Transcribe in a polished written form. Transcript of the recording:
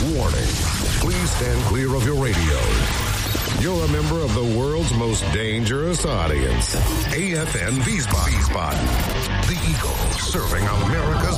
Warning. Please stand clear of your radio. You're a member of the world's most dangerous audience. AFN V-Spot. The Eagle, serving America's